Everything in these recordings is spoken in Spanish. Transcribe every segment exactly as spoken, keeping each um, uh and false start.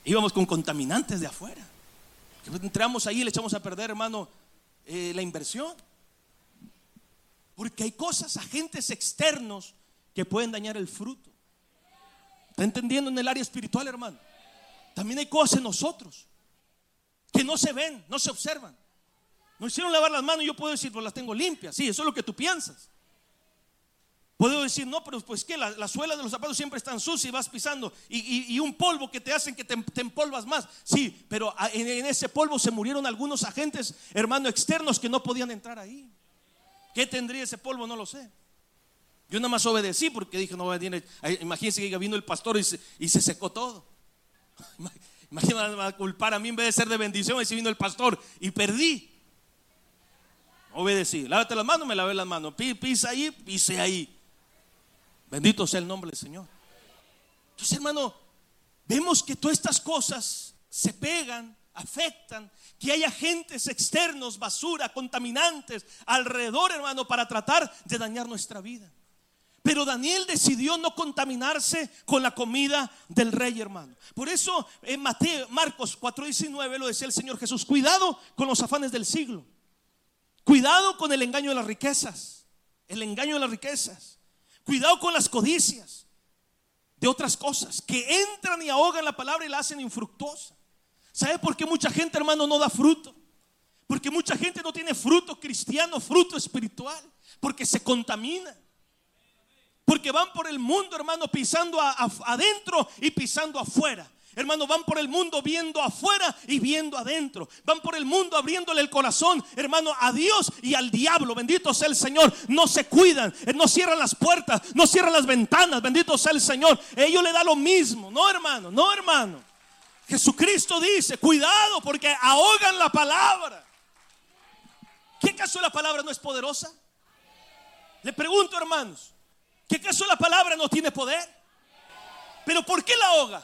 íbamos con contaminantes de afuera. Entramos ahí y le echamos a perder, hermano, eh, la inversión. Porque hay cosas, agentes externos que pueden dañar el fruto. ¿Está entendiendo? En el área espiritual, hermano, también hay cosas en nosotros que no se ven, no se observan. Nos hicieron lavar las manos y yo puedo decir, pues las tengo limpias. Sí, eso es lo que tú piensas. Puedo decir, no, pero pues que la, la suela de los zapatos siempre están sucias y vas pisando y, y, y un polvo que te hacen que te, te empolvas más. Sí, pero en, en ese polvo se murieron algunos agentes, hermano, externos que no podían entrar ahí. ¿Qué tendría ese polvo? No lo sé. Yo nada más obedecí porque dije, no, imagínense que vino el pastor y se, y se secó todo. Imagínate, me va a culpar a mí en vez de ser de bendición. Y si vino el pastor y perdí. Obedecí. Lávate las manos, me lavé las manos. Pisa ahí, pise ahí. Bendito sea el nombre del Señor. Entonces, hermano, vemos que todas estas cosas se pegan, afectan, que hay agentes externos, basura, contaminantes alrededor, hermano, para tratar de dañar nuestra vida. Pero Daniel decidió no contaminarse con la comida del rey, hermano. Por eso en Mateo, Marcos cuatro diecinueve lo decía el Señor Jesús: cuidado con los afanes del siglo, cuidado con el engaño de las riquezas, el engaño de las riquezas. Cuidado con las codicias de otras cosas que entran y ahogan la palabra y la hacen infructuosa. ¿Sabe por qué mucha gente, hermano, no da fruto? Porque mucha gente no tiene fruto cristiano, fruto espiritual, porque se contamina. Porque van por el mundo, hermano, pisando a, a, adentro y pisando afuera. Hermano, van por el mundo viendo afuera y viendo adentro. Van por el mundo abriéndole el corazón, hermano, a Dios y al diablo. Bendito sea el Señor. No se cuidan, no cierran las puertas, no cierran las ventanas. Bendito sea el Señor. Ellos le da lo mismo. No, hermano, no, hermano. Jesucristo dice, cuidado porque ahogan la palabra. ¿Qué acaso la palabra no es poderosa? Le pregunto, hermanos, ¿qué acaso la palabra no tiene poder? ¿Pero por qué la ahoga?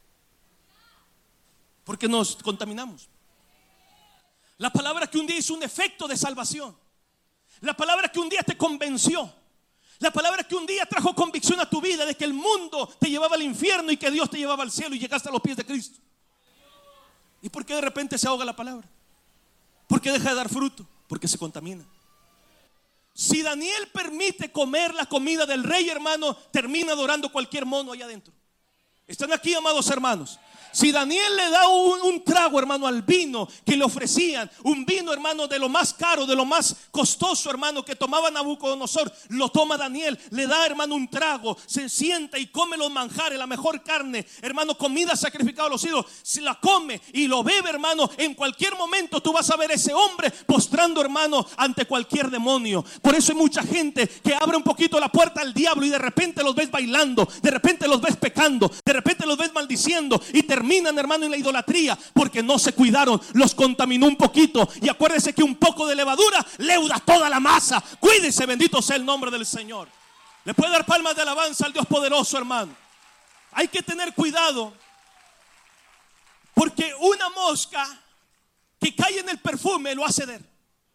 Porque nos contaminamos. La palabra que un día hizo un efecto de salvación, la palabra que un día te convenció, la palabra que un día trajo convicción a tu vida de que el mundo te llevaba al infierno y que Dios te llevaba al cielo y llegaste a los pies de Cristo. ¿Y por qué de repente se ahoga la palabra? ¿Por qué deja de dar fruto? Porque se contamina. Si Daniel permite comer la comida del rey, hermano, termina adorando cualquier mono allá adentro. ¿Están aquí, amados hermanos? Si Daniel le da un, un trago, hermano, al vino que le ofrecían, un vino, hermano, de lo más caro, de lo más costoso, hermano, que tomaba Nabucodonosor, lo toma Daniel, le da, hermano, un trago, se sienta y come los manjares, la mejor carne, hermano, comida sacrificada a los ídolos, si la come y lo bebe, hermano, en cualquier momento tú vas a ver a ese hombre postrando, hermano, ante cualquier demonio. Por eso hay mucha gente que abre un poquito la puerta al diablo y de repente los ves bailando, de repente los ves pecando, de repente los ves maldiciendo y te terminan, hermano, en la idolatría porque no se cuidaron, los contaminó un poquito. Y acuérdese que un poco de levadura leuda toda la masa. Cuídese, bendito sea el nombre del Señor. Le puede dar palmas de alabanza al Dios poderoso, hermano. Hay que tener cuidado porque una mosca que cae en el perfume lo hace ceder.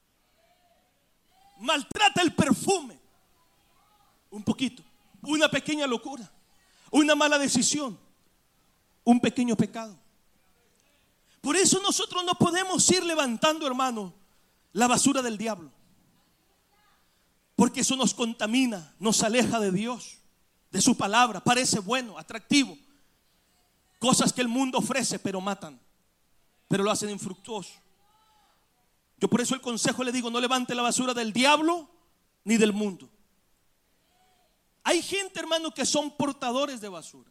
Maltrata el perfume un poquito, una pequeña locura, una mala decisión, un pequeño pecado. Por eso nosotros no podemos ir levantando, hermano, la basura del diablo, porque eso nos contamina, nos aleja de Dios, de su palabra. Parece bueno, atractivo, cosas que el mundo ofrece, pero matan, pero lo hacen infructuoso. Yo por eso el consejo le digo: no levante la basura del diablo ni del mundo. Hay gente, hermano, que son portadores de basura.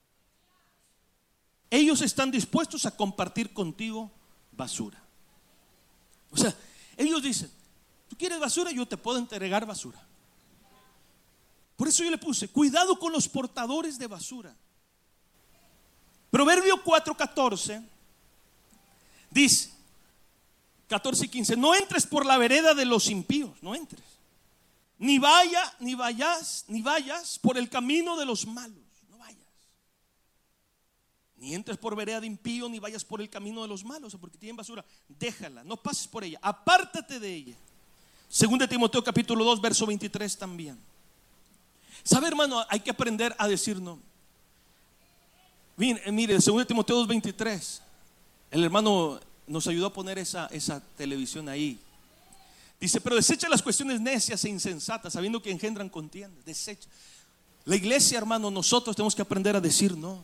Ellos están dispuestos a compartir contigo basura. O sea, ellos dicen: ¿tú quieres basura? Yo te puedo entregar basura. Por eso yo le puse: cuidado con los portadores de basura. Proverbio cuatro catorce dice, catorce y quince: no entres por la vereda de los impíos, no entres. Ni vaya, ni vayas, ni vayas por el camino de los malos. Ni entres por vereda de impío, ni vayas por el camino de los malos, porque tienen basura. Déjala, no pases por ella, apártate de ella. Segunda de Timoteo capítulo dos verso veintitrés también. ¿Sabe, hermano? Hay que aprender a decir no. Mire, mire, según Timoteo dos veintitrés, el hermano nos ayudó a poner esa, esa televisión ahí. Dice, pero desecha las cuestiones necias e insensatas, sabiendo que engendran contiendas. Desecha. La iglesia, hermano, nosotros tenemos que aprender a decir no.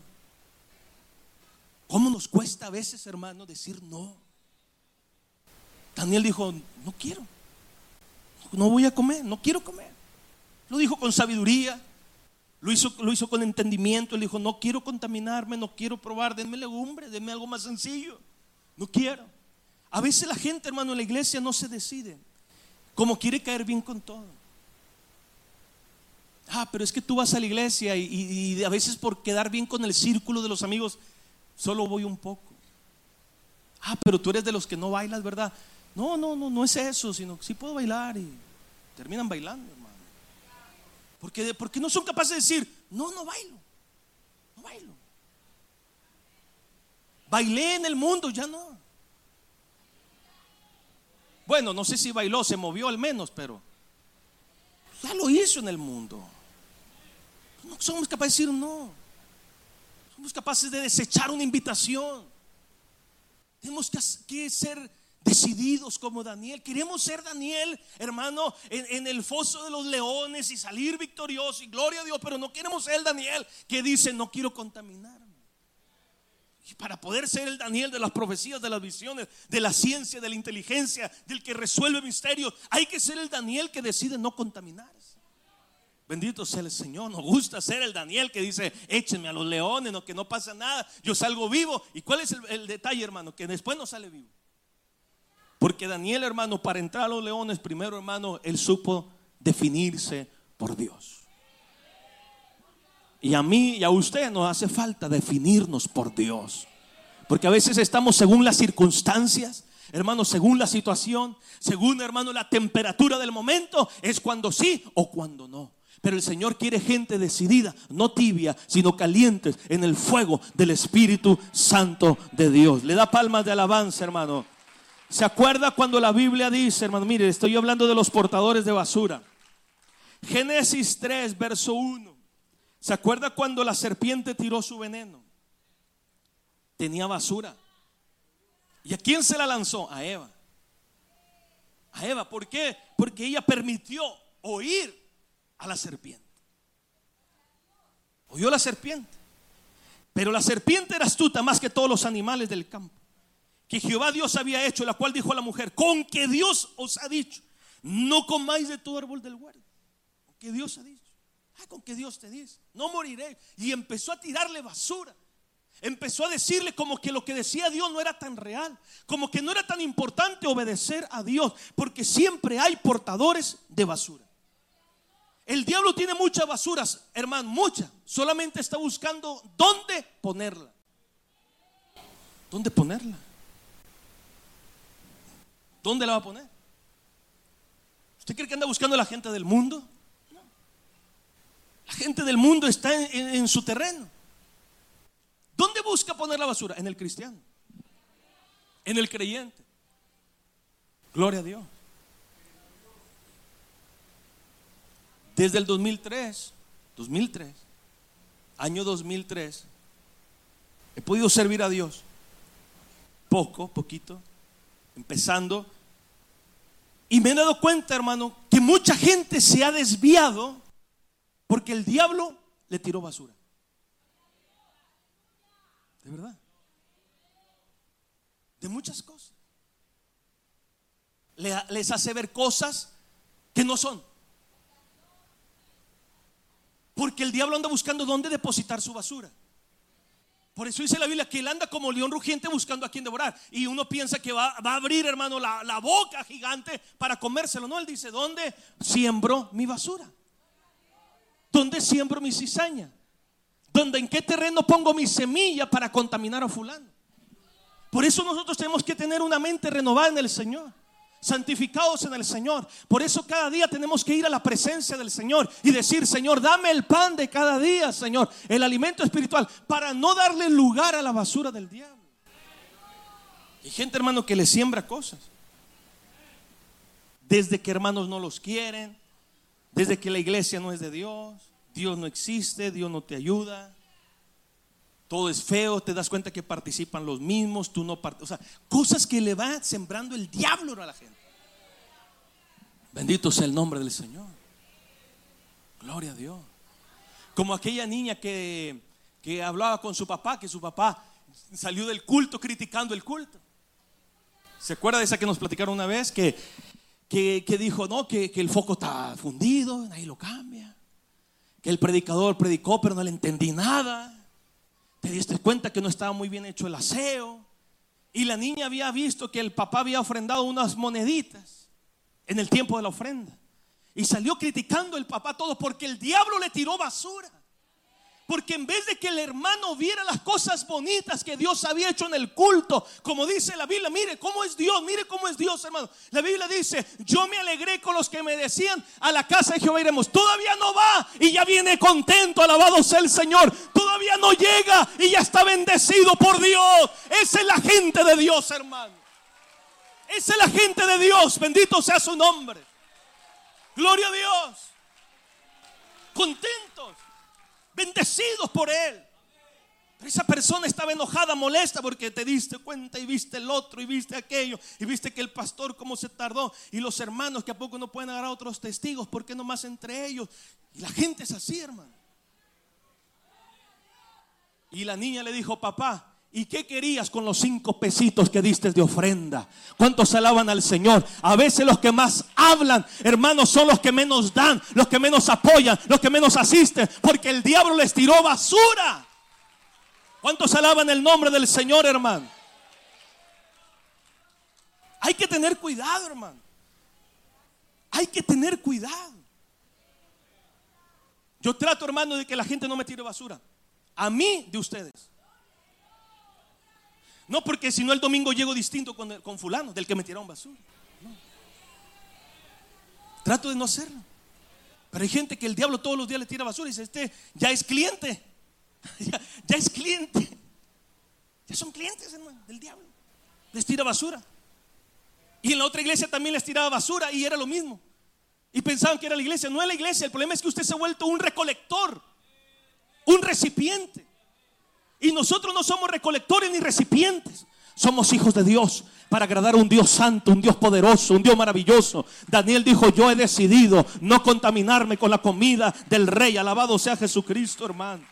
¿Cómo nos cuesta a veces, hermano, decir no? Daniel dijo, no quiero, no voy a comer, no quiero comer. Lo dijo con sabiduría, lo hizo, lo hizo con entendimiento. Él dijo, no quiero contaminarme, no quiero probar, denme legumbre, denme algo más sencillo. No quiero. A veces la gente, hermano, en la iglesia no se decide, como quiere caer bien con todo. Ah, pero es que tú vas a la iglesia y, y, y a veces por quedar bien con el círculo de los amigos, solo voy un poco. Ah, pero tú eres de los que no bailas, ¿verdad? No, no, no, no es eso, sino que sí puedo bailar. Y terminan bailando, hermano. Porque, porque no son capaces de decir, no, no bailo, no bailo. Bailé en el mundo, ya no. Bueno, no sé si bailó, se movió al menos, pero ya lo hizo en el mundo. No somos capaces de decir no. Somos capaces de desechar una invitación. Tenemos que, que ser decididos como Daniel. Queremos ser Daniel, hermano, en, en el foso de los leones y salir victorioso y gloria a Dios. Pero no queremos ser el Daniel que dice, no quiero contaminarme. Y para poder ser el Daniel de las profecías, de las visiones, de la ciencia, de la inteligencia, del que resuelve misterios, hay que ser el Daniel que decide no contaminarse. Bendito sea el Señor. Nos gusta ser el Daniel que dice, échenme a los leones, no, que no pasa nada, yo salgo vivo. ¿Y cuál es el, el detalle, hermano? Que después no sale vivo. Porque Daniel, hermano, para entrar a los leones, primero, hermano, él supo definirse por Dios. Y a mí y a usted nos hace falta definirnos por Dios. Porque a veces estamos según las circunstancias, hermano, según la situación, según, hermano, la temperatura del momento, es cuando sí o cuando no. Pero el Señor quiere gente decidida, no tibia, sino calientes en el fuego del Espíritu Santo de Dios. Le da palmas de alabanza, hermano. ¿Se acuerda cuando la Biblia dice, hermano? Mire, estoy hablando de los portadores de basura. Génesis tres, verso uno. ¿Se acuerda cuando la serpiente tiró su veneno? Tenía basura. ¿Y a quién se la lanzó? A Eva. A Eva, ¿por qué? Porque ella permitió oír a la serpiente. Oyó la serpiente. Pero la serpiente era astuta más que todos los animales del campo que Jehová Dios había hecho, la cual dijo a la mujer, con que Dios os ha dicho, no comáis de todo árbol del huerto. Con que Dios ha dicho. Ah, con que Dios te dice, no moriré. Y empezó a tirarle basura. Empezó a decirle como que lo que decía Dios no era tan real, como que no era tan importante obedecer a Dios, porque siempre hay portadores de basura. El diablo tiene muchas basuras, hermano, muchas. Solamente está buscando dónde ponerla. ¿Dónde ponerla? ¿Dónde la va a poner? ¿Usted cree que anda buscando a la gente del mundo? No. La gente del mundo está en, en, en su terreno. ¿Dónde busca poner la basura? En el cristiano, en el creyente. Gloria a Dios. Desde el dos mil tres, dos mil tres, año dos mil tres, he podido servir a Dios. Poco, poquito, empezando. Y me he dado cuenta, hermano, que mucha gente se ha desviado porque el diablo le tiró basura. De verdad. De muchas cosas. Les hace ver cosas que no son. Porque el diablo anda buscando dónde depositar su basura. Por eso dice la Biblia que él anda como león rugiente buscando a quien devorar. Y uno piensa que va, va a abrir, hermano, la, la boca gigante para comérselo. No, él dice, ¿dónde siembro mi basura? ¿Dónde siembro mi cizaña? ¿Dónde, en qué terreno pongo mi semilla para contaminar a fulano? Por eso nosotros tenemos que tener una mente renovada en el Señor, santificados en el Señor. Por eso cada día tenemos que ir a la presencia del Señor y decir, Señor, dame el pan de cada día, Señor, el alimento espiritual, para no darle lugar a la basura del diablo. Hay gente, hermano, que le siembra cosas. Desde que, hermanos, no los quieren, desde que la iglesia no es de Dios, Dios no existe, Dios no te ayuda. todo es feo, te das cuenta que participan los mismos, tú no participas. O sea, cosas que le va sembrando el diablo a la gente. Bendito sea el nombre del Señor. Gloria a Dios. Como aquella niña que, que hablaba con su papá, que su papá salió del culto criticando el culto. ¿Se acuerda de esa que nos platicaron una vez? Que, que, que dijo, no, que, que el foco está fundido, nadie lo cambia. Que el predicador predicó, pero no le entendí nada. Te diste cuenta que no estaba muy bien hecho el aseo. Y la niña había visto que el papá había ofrendado unas moneditas en el tiempo de la ofrenda. Y salió criticando el papá todo porque el diablo le tiró basura. Porque en vez de que el hermano viera las cosas bonitas que Dios había hecho en el culto, como dice la Biblia, mire cómo es Dios, mire cómo es Dios, hermano. La Biblia dice, yo me alegré con los que me decían, a la casa de Jehová iremos. Todavía no va y ya viene contento, alabado sea el Señor. Todavía no llega y ya está bendecido por Dios. Esa es la gente de Dios, hermano. Esa es la gente de Dios, bendito sea su nombre. Gloria a Dios. Contentos, bendecidos por Él. Pero esa persona estaba enojada, molesta porque te diste cuenta y viste el otro y viste aquello y viste que el pastor cómo se tardó y los hermanos que a poco no pueden agarrar a otros testigos, ¿por qué nomás entre ellos? Y la gente es así, hermano. Y la niña le dijo, papá, ¿y qué querías con los cinco pesitos que diste de ofrenda? ¿Cuántos alaban al Señor? A veces los que más hablan, hermanos, son los que menos dan, los que menos apoyan, los que menos asisten, porque el diablo les tiró basura. ¿Cuántos alaban el nombre del Señor, hermano? Hay que tener cuidado, hermano. Hay que tener cuidado. Yo trato, hermano, de que la gente no me tire basura. A mí, de ustedes. No, porque si no el domingo llego distinto con, con fulano, del que me tiraron basura. No. Trato de no hacerlo. Pero hay gente que el diablo todos los días le tira basura y dice, este ya es cliente. ya, ya es cliente. Ya son clientes, hermano, del diablo. Les tira basura. Y en la otra iglesia también les tiraba basura y era lo mismo. Y pensaban que era la iglesia. No es la iglesia. El problema es que usted se ha vuelto un recolector, un recipiente. Y nosotros no somos recolectores ni recipientes. Somos hijos de Dios para agradar a un Dios santo, un Dios poderoso, un Dios maravilloso. Daniel dijo, yo he decidido no contaminarme con la comida del rey. Alabado sea Jesucristo, hermano.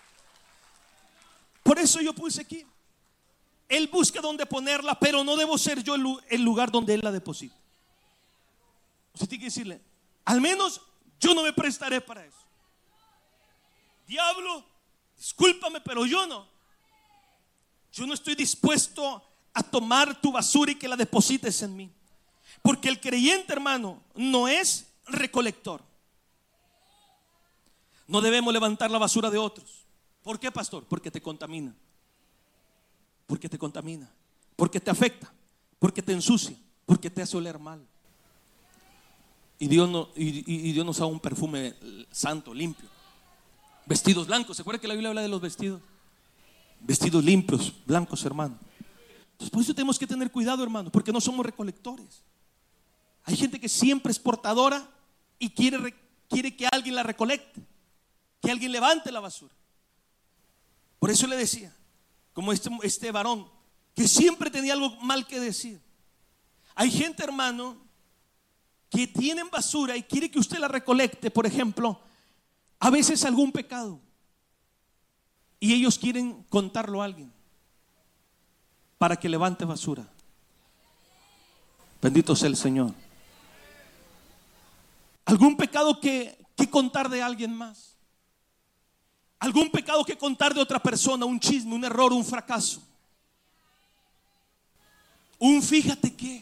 Por eso yo puse aquí, Él busca dónde ponerla, pero no debo ser yo el lugar donde Él la deposita. Usted tiene que decirle, al menos yo no me prestaré para eso. Diablo, discúlpame, pero yo no. Yo no estoy dispuesto a tomar tu basura y que la deposites en mí. Porque el creyente, hermano, no es recolector. No debemos levantar la basura de otros. ¿Por qué, pastor? Porque te contamina. Porque te contamina. Porque te afecta. Porque te ensucia. Porque te hace oler mal. Y Dios, no, y, y Dios nos da un perfume santo, limpio. Vestidos blancos. ¿Se acuerda que la Biblia habla de los vestidos? Vestidos limpios, blancos, hermano. Entonces, por eso tenemos que tener cuidado, hermano, porque no somos recolectores. Hay gente que siempre es portadora y quiere, quiere que alguien la recolecte, que alguien levante la basura. Por eso le decía, como este, este varón, que siempre tenía algo mal que decir. Hay gente, hermano, que tienen basura y quiere que usted la recolecte, por ejemplo, a veces algún pecado. Y ellos quieren contarlo a alguien para que levante basura. Bendito sea el Señor. Algún pecado que, que contar de alguien más. Algún pecado que contar de otra persona. Un chisme, un error, un fracaso. Un fíjate que.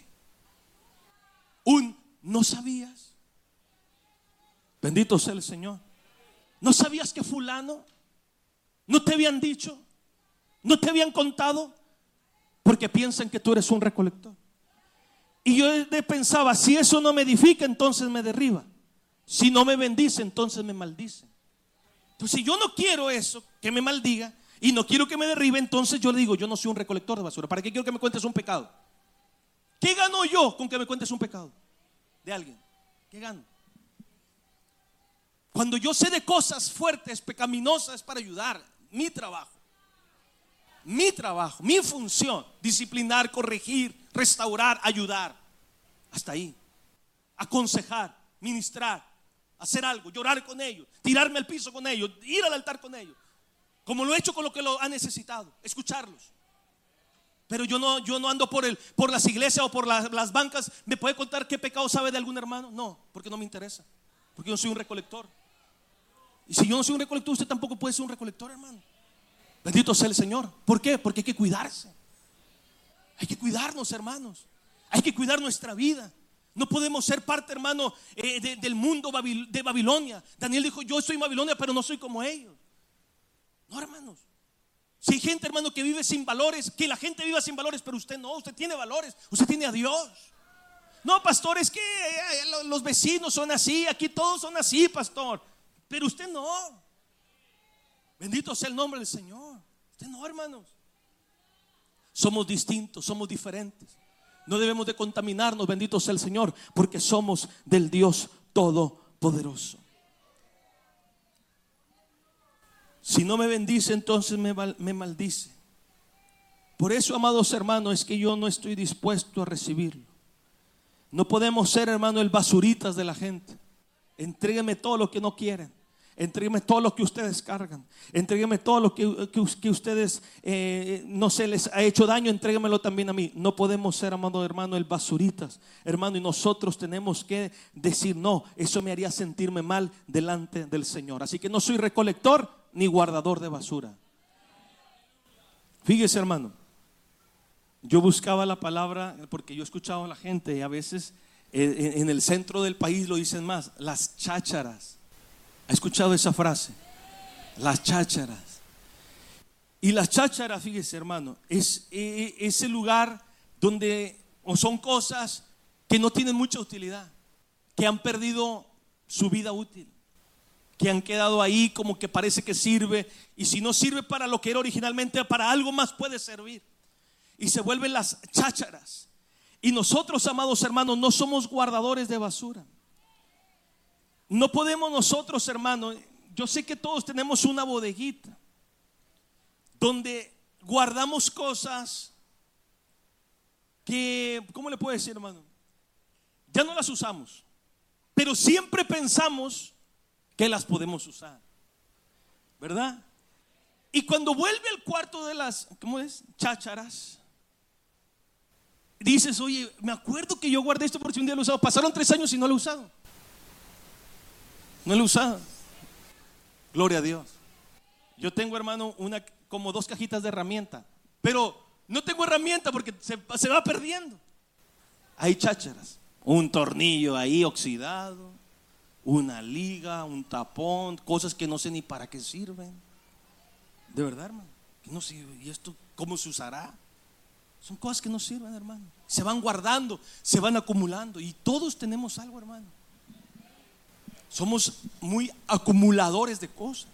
Un no sabías. Bendito sea el Señor. ¿No sabías que fulano? ¿No te habían dicho? ¿No te habían contado? Porque piensan que tú eres un recolector. Y yo pensaba, si eso no me edifica, entonces me derriba. Si no me bendice, entonces me maldice. Entonces, si yo no quiero eso, que me maldiga, y no quiero que me derribe, entonces yo le digo, yo no soy un recolector de basura. ¿Para qué quiero que me cuentes un pecado? ¿Qué gano yo con que me cuentes un pecado de alguien? ¿Qué gano? Cuando yo sé de cosas fuertes, pecaminosas, es para ayudar. Mi trabajo. mi trabajo, mi función, disciplinar, corregir, restaurar, ayudar. Hasta ahí. Aconsejar, ministrar, hacer algo, llorar con ellos, tirarme al piso con ellos, ir al altar con ellos, como lo he hecho con lo que lo ha necesitado, escucharlos. Pero yo no, yo no ando por, el, por las iglesias o por la, las bancas. ¿Me puede contar qué pecado sabe de algún hermano? No, porque no me interesa, porque yo no soy un recolector. Y si yo no soy un recolector, usted tampoco puede ser un recolector, hermano. Bendito sea el Señor. ¿Por qué? Porque hay que cuidarse. Hay que cuidarnos, hermanos. Hay que cuidar nuestra vida. No podemos ser parte, hermano, eh, de, del mundo de Babilonia. Daniel dijo: yo soy Babilonia, pero no soy como ellos. No, hermanos. Si hay gente, hermano, que vive sin valores, que la gente viva sin valores, pero usted no, usted tiene valores, usted tiene a Dios. No, pastor, es que eh, los vecinos son así, aquí todos son así, pastor, pero usted no. Bendito sea el nombre del Señor. Usted no, hermanos. Somos distintos, somos diferentes. No debemos de contaminarnos, bendito sea el Señor, porque somos del Dios Todopoderoso. Si no me bendice, entonces me, me maldice. Por eso, amados hermanos, es que yo no estoy dispuesto a recibirlo. No podemos ser, hermano, el basuritas de la gente. Entrégueme todo lo que no quieren. Entrégueme todo lo que ustedes cargan. Entrégueme todo lo que, que, que ustedes eh, no se les ha hecho daño. Entréguemelo también a mí. No podemos ser, amado hermano, el basuritas, hermano. Y nosotros tenemos que decir: no, eso me haría sentirme mal delante del Señor. Así que no soy recolector ni guardador de basura. Fíjese, hermano, yo buscaba la palabra porque yo he escuchado a la gente, y a veces eh, en el centro del país lo dicen más: las chácharas. ¿Ha escuchado esa frase? Las chácharas. Y las chácharas, fíjese, hermano, es eh, ese lugar donde o son cosas que no tienen mucha utilidad, que han perdido su vida útil, que han quedado ahí como que parece que sirve, y si no sirve para lo que era originalmente, para algo más puede servir, y se vuelven las chácharas. Y nosotros, amados hermanos, no somos guardadores de basura. No podemos nosotros, hermanos. Yo sé que todos tenemos una bodeguita donde guardamos cosas que, ¿cómo le puedo decir, hermano? Ya no las usamos, pero siempre pensamos que las podemos usar, ¿verdad? Y cuando vuelve al cuarto de las, ¿cómo es? Chácharas, dices: oye, me acuerdo que yo guardé esto por si un día lo he usado. Pasaron tres años y no lo he usado. No lo he usado. Gloria a Dios. Yo tengo, hermano, una, como dos cajitas de herramienta, pero no tengo herramienta porque se, se va perdiendo. Hay chácharas. Un tornillo ahí oxidado, una liga, un tapón, cosas que no sé ni para qué sirven. De verdad, hermano, que no sirve. ¿Y esto cómo se usará? Son cosas que no sirven, hermano. Se van guardando, se van acumulando, y todos tenemos algo, hermano. Somos muy acumuladores de cosas.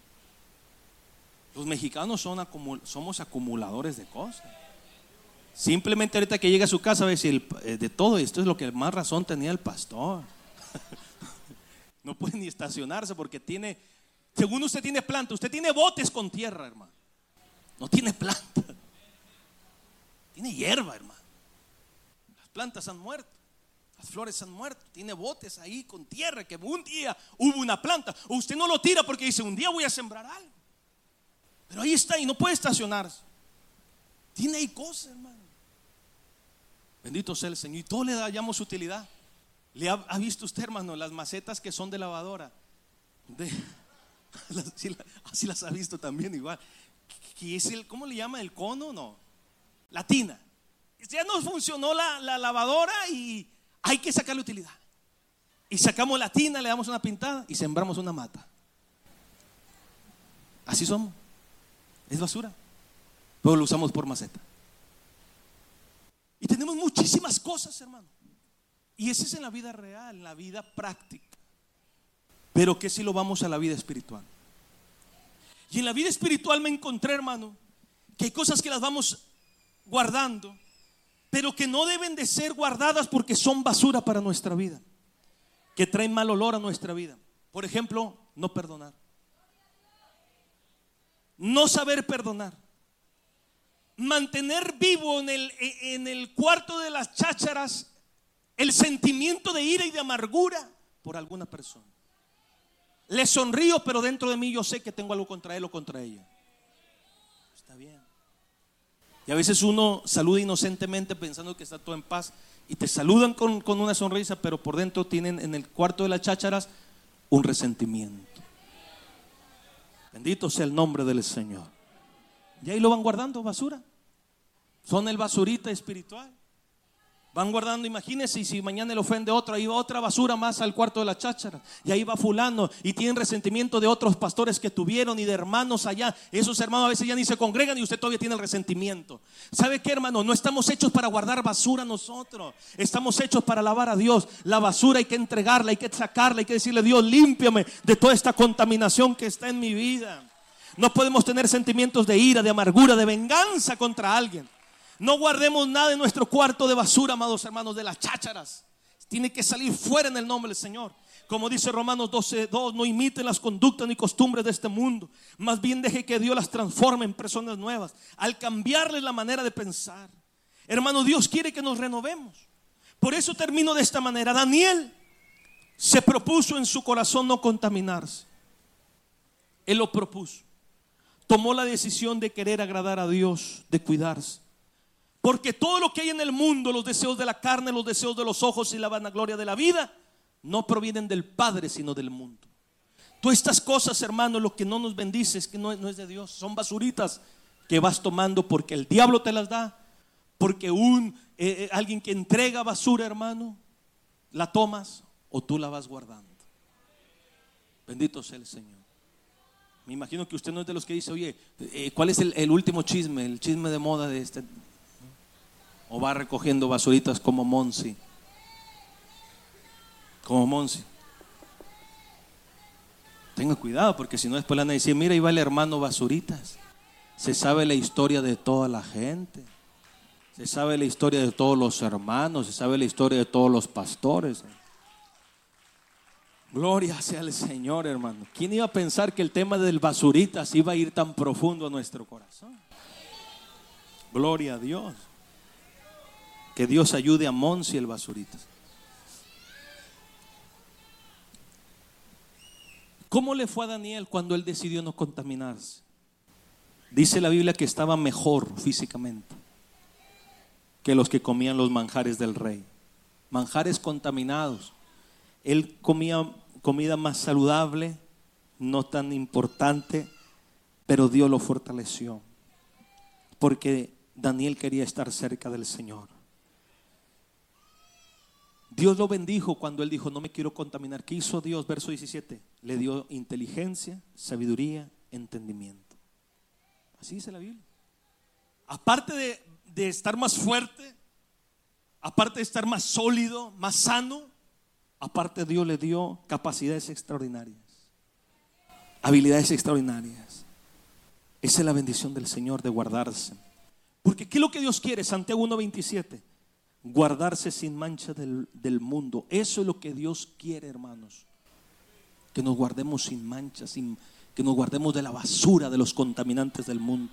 Los mexicanos son acumul- somos acumuladores de cosas. Simplemente ahorita que llega a su casa va a decir: de todo esto es lo que más razón tenía el pastor. No puede ni estacionarse porque tiene, según usted tiene planta, usted tiene botes con tierra, hermano. No tiene planta, tiene hierba, hermano. Las plantas han muerto, las flores han muerto. Tiene botes ahí con tierra, que un día hubo una planta. O usted no lo tira porque dice: un día voy a sembrar algo. Pero ahí está y no puede estacionarse. Tiene ahí cosas, hermano. Bendito sea el Señor. Y todo le damos utilidad. ¿Le ha, ha visto usted, hermano, las macetas que son de lavadora? De, así, así las ha visto también igual. ¿Qué es el, ¿Cómo le llama? ¿El cono? No. La tina. Ya no funcionó la, la lavadora y hay que sacarle utilidad. Y sacamos la tina, le damos una pintada y sembramos una mata. Así somos. Es basura, pero lo usamos por maceta. Y tenemos muchísimas cosas, hermano. Y ese es en la vida real, en la vida práctica. Pero ¿qué si lo vamos a la vida espiritual? Y en la vida espiritual me encontré, hermano, que hay cosas que las vamos guardando, pero que no deben de ser guardadas porque son basura para nuestra vida, que traen mal olor a nuestra vida. Por ejemplo, no perdonar, no saber perdonar. mantener vivo en el, en el cuarto de las chácharas el sentimiento de ira y de amargura por alguna persona. Le sonrío, pero dentro de mí yo sé que tengo algo contra él o contra ella. Está bien. Y a veces uno saluda inocentemente pensando que está todo en paz, y te saludan con, con una sonrisa, pero por dentro tienen en el cuarto de las chácharas un resentimiento. Bendito sea el nombre del Señor. Y ahí lo van guardando, basura. Son el basurita espiritual. Van guardando, imagínense, y si mañana le ofende otro, ahí va otra basura más al cuarto de la cháchara. Y ahí va fulano, y tienen resentimiento de otros pastores que tuvieron y de hermanos allá. Esos hermanos a veces ya ni se congregan y usted todavía tiene el resentimiento. ¿Sabe qué, hermano? No estamos hechos para guardar basura nosotros. Estamos hechos para alabar a Dios. La basura hay que entregarla, hay que sacarla, hay que decirle: Dios, límpiame de toda esta contaminación que está en mi vida. No podemos tener sentimientos de ira, de amargura, de venganza contra alguien. No guardemos nada en nuestro cuarto de basura, amados hermanos, de las chácharas. Tiene que salir fuera en el nombre del Señor. Como dice Romanos doce dos, no imiten las conductas ni costumbres de este mundo. Más bien deje que Dios las transforme en personas nuevas, al cambiarles la manera de pensar. Hermano, Dios quiere que nos renovemos. Por eso termino de esta manera. Daniel se propuso en su corazón no contaminarse. Él lo propuso. Tomó la decisión de querer agradar a Dios, de cuidarse. Porque todo lo que hay en el mundo, los deseos de la carne, los deseos de los ojos y la vanagloria de la vida, no provienen del Padre, sino del mundo. Todas estas cosas, hermano, lo que no nos bendice es que no, no es de Dios. Son basuritas que vas tomando porque el diablo te las da, porque un eh, eh, alguien que entrega basura, hermano, la tomas o tú la vas guardando. Bendito sea el Señor. Me imagino que usted no es de los que dice: oye, eh, ¿cuál es el, el último chisme? El chisme de moda de este. O va recogiendo basuritas como Monsi. Como Monsi. Tenga cuidado, porque si no después le van a decir: mira, ahí va el hermano basuritas. Se sabe la historia de toda la gente. Se sabe la historia de todos los hermanos. Se sabe la historia de todos los pastores. Gloria sea al Señor, hermano. ¿Quién iba a pensar que el tema del basuritas iba a ir tan profundo a nuestro corazón? Gloria a Dios. Que Dios ayude a Monsi el basuritas. ¿Cómo le fue a Daniel cuando él decidió no contaminarse? Dice la Biblia que estaba mejor físicamente que los que comían los manjares del rey. Manjares contaminados. Él comía comida más saludable, no tan importante, pero Dios lo fortaleció. Porque Daniel quería estar cerca del Señor. Dios lo bendijo cuando él dijo: no me quiero contaminar. ¿Qué hizo Dios? Verso diecisiete. Le dio inteligencia, sabiduría, entendimiento. Así dice la Biblia. Aparte de, de estar más fuerte, aparte de estar más sólido, más sano, aparte Dios le dio capacidades extraordinarias, habilidades extraordinarias. Esa es la bendición del Señor, de guardarse. Porque ¿qué es lo que Dios quiere? Santiago uno veintisiete. Guardarse sin mancha del, del mundo. Eso es lo que Dios quiere, hermanos. Que nos guardemos sin mancha, sin, que nos guardemos de la basura, de los contaminantes del mundo.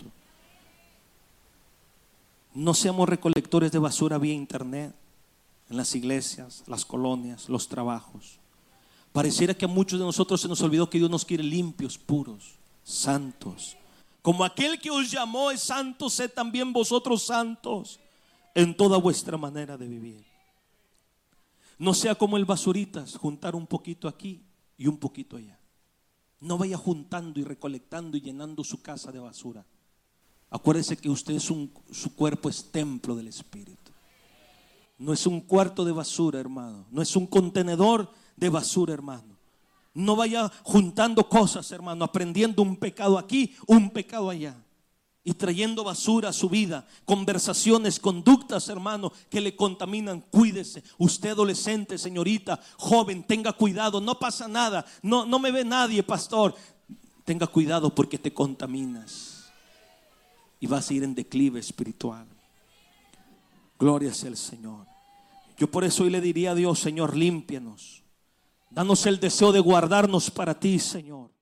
No seamos recolectores de basura vía internet, en las iglesias, las colonias, los trabajos. Pareciera que a muchos de nosotros se nos olvidó que Dios nos quiere limpios, puros, santos. Como aquel que os llamó es santo, sed también vosotros santos en toda vuestra manera de vivir. No sea como el basuritas, juntar un poquito aquí y un poquito allá. No vaya juntando y recolectando y llenando su casa de basura. Acuérdese que usted es un, su cuerpo es templo del Espíritu. No es un cuarto de basura, hermano. No es un contenedor de basura, hermano. No vaya juntando cosas, hermano, aprendiendo un pecado aquí, un pecado allá, y trayendo basura a su vida, conversaciones, conductas, hermano, que le contaminan. Cuídese. Usted adolescente, señorita, joven, tenga cuidado. No pasa nada. No, no me ve nadie, pastor. Tenga cuidado porque te contaminas y vas a ir en declive espiritual. Gloria sea el Señor. Yo por eso hoy le diría a Dios: Señor, límpianos. Danos el deseo de guardarnos para ti, Señor.